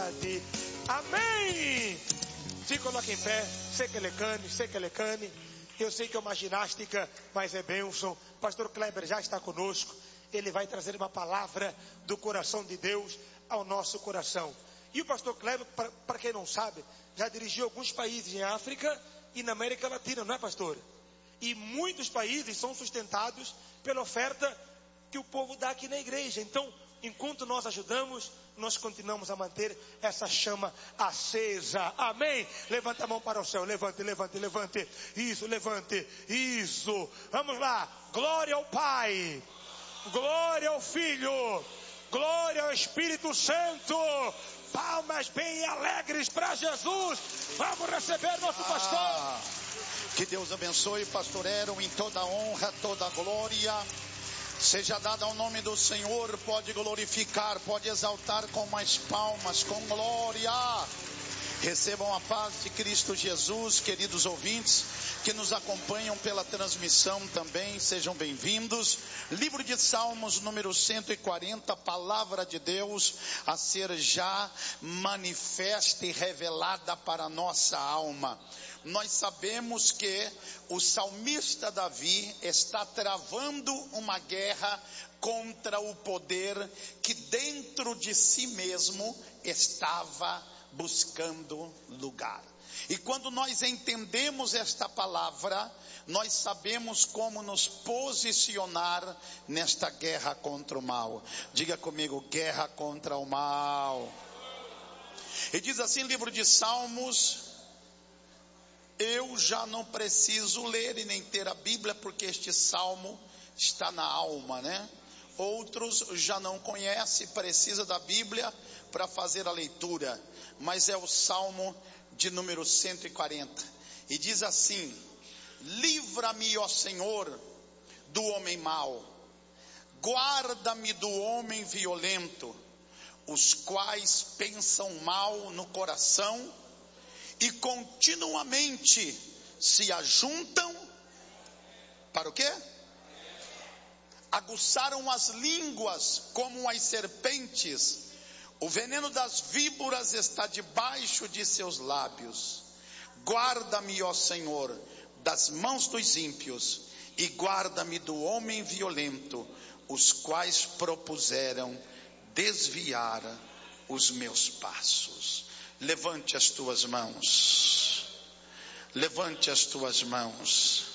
eternidade. Amém. Se coloque em pé. Sei que ele cane. Eu sei que é uma ginástica, mas é bênção. Pastor Kleber já está conosco. Ele vai trazer uma palavra do coração de Deus ao nosso coração. E o pastor Kleber, para quem não sabe, já dirigiu alguns países em África e na América Latina, não é, pastor? E muitos países são sustentados pela oferta que o povo dá aqui na igreja. Então, enquanto nós ajudamos, nós continuamos a manter essa chama acesa. Amém? Levanta a mão para o céu. Levante. Isso, levante. Isso. Vamos lá. Glória ao Pai. Glória ao Filho. Glória ao Espírito Santo. Palmas bem alegres para Jesus. Vamos receber nosso pastor. Que Deus abençoe, pastor Aaron, em toda honra, toda glória seja dada ao nome do Senhor. Pode glorificar, pode exaltar com mais palmas, com glória. Recebam a paz de Cristo Jesus, queridos ouvintes que nos acompanham pela transmissão também, sejam bem-vindos. Livro de Salmos, número 140, palavra de Deus a ser já manifesta e revelada para a nossa alma. Nós sabemos que o salmista Davi está travando uma guerra contra o poder que dentro de si mesmo estava buscando lugar. E quando nós entendemos esta palavra, nós sabemos como nos posicionar nesta guerra contra o mal. Diga comigo, guerra contra o mal. E diz assim, livro de Salmos, eu já não preciso ler e nem ter a Bíblia, porque este salmo está na alma, né? Outros já não conhecem, precisa da Bíblia para fazer a leitura, mas é o salmo de número 140, e diz assim: livra-me, ó Senhor, do homem mau, guarda-me do homem violento, os quais pensam mal no coração e continuamente se ajuntam para o quê? Aguçaram as línguas como as serpentes, o veneno das víboras está debaixo de seus lábios. Guarda-me, ó Senhor, das mãos dos ímpios, e guarda-me do homem violento, os quais propuseram desviar os meus passos. Levante as tuas mãos. Levante as tuas mãos.